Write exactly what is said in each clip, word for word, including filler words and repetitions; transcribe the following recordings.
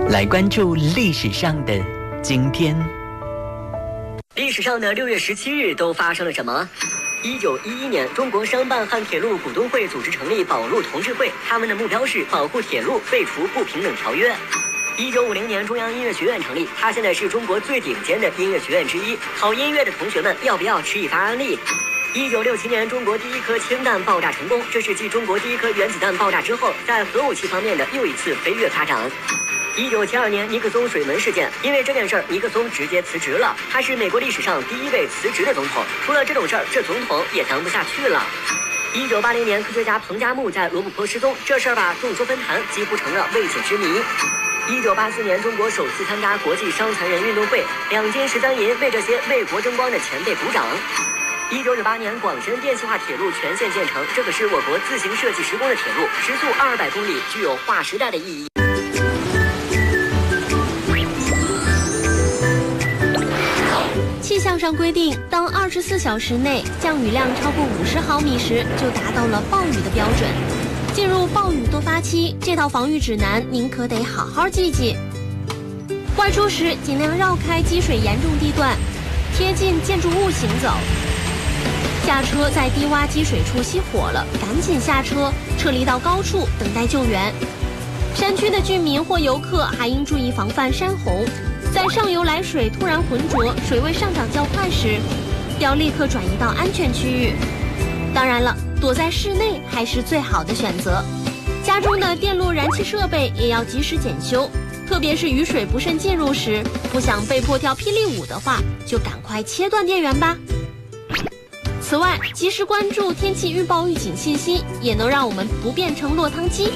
来关注历史上的今天。 历史上的六月十七日都发生了什么？一九一一年，中国商办和铁路股东会组织成立保路同志会，他们的目标是保护铁路，废除不平等条约。一九五零年，中央音乐学院成立，它现在是中国最顶尖的音乐学院之一。好音乐的同学们，要不要吃一发安利？一九六七年，中国第一颗氢弹爆炸成功，这是继中国第一颗原子弹爆炸之后，在核武器方面的又一次飞跃发展。一九七二年，尼克松水门事件，因为这件事儿，尼克松直接辞职了，他是美国历史上第一位辞职的总统。出了这种事儿，这总统也当不下去了。一九八零年，科学家彭加木在罗布泊失踪，这事儿吧，众说纷纭，几乎成了未解之谜。一九八四年，中国首次参加国际伤残人运动会，两金十三银，为这些为国争光的前辈鼓掌。一九九八年，广深电气化铁路全线建成，这可是我国自行设计施工的铁路，时速二百公里，具有划时代的意义。 气象上规定，当二十四小时内降雨量超过五十毫米时，就达到了暴雨的标准。进入暴雨多发期，这套防御指南您可得好好记记。外出时尽量绕开积水严重地段，贴近建筑物行走。下车在低洼积水处熄火了，赶紧下车，撤离到高处等待救援。山区的居民或游客还应注意防范山洪。在上游来水突然浑浊，水位上涨较快时，要立刻转移到安全区域。当然了，躲在室内还是最好的选择。家中的电路燃气设备也要及时检修，特别是雨水不慎进入时，不想被迫跳霹雳舞的话，就赶快切断电源吧。此外，及时关注天气预报预警信息，也能让我们不变成落汤鸡。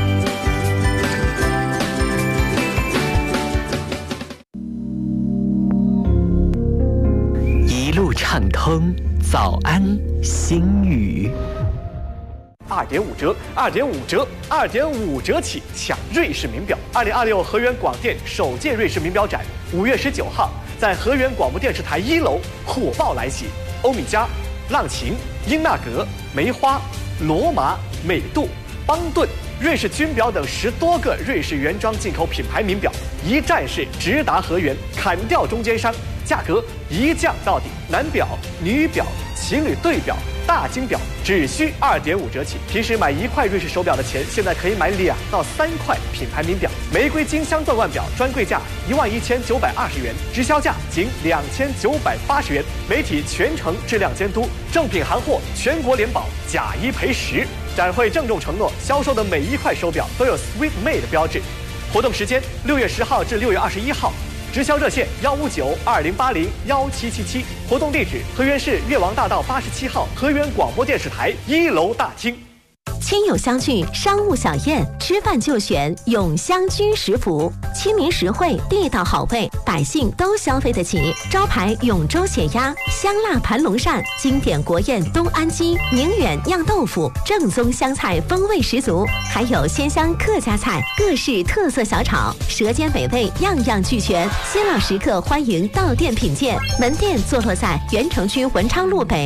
一路畅通，早安心语。 二点五折，二点五折，二点五折起抢瑞士名表！二零二六河源广电首届瑞士名表展，五月十九号在河源广播电视台一楼火爆来袭，欧米茄、浪琴、英纳格、梅花、罗马、美度、邦顿、瑞士军表等十多个瑞士原装进口品牌名表，一站式直达河源，砍掉中间商，价格一降到底。男表、女表、情侣对表、大金表只需二点五折起。平时买一块瑞士手表的钱，现在可以买两到三块品牌名表。玫瑰金镶钻腕表专柜价一万一千九百二十元，直销价仅两千九百八十元。媒体全程质量监督，正品行货全国联保，假一赔十。展会郑重承诺，销售的每一块手表都有 Sweet Made 标志。活动时间六月十号至六月二十一号。直销热线幺五九二零八零幺七七七，活动地址河源市越王大道八十七号河源广播电视台一楼大厅。 亲友相聚，商务小宴，吃饭就选永香君食府，亲民实惠，地道好味，百姓都消费得起。招牌永州血鸭、香辣盘龙鳝，经典国宴东安鸡、宁远酿豆腐，正宗湘菜风味十足，还有鲜香客家菜，各式特色小炒，舌尖美味，样样俱全。新老食客欢迎到店品鉴，门店坐落在原城区文昌路北。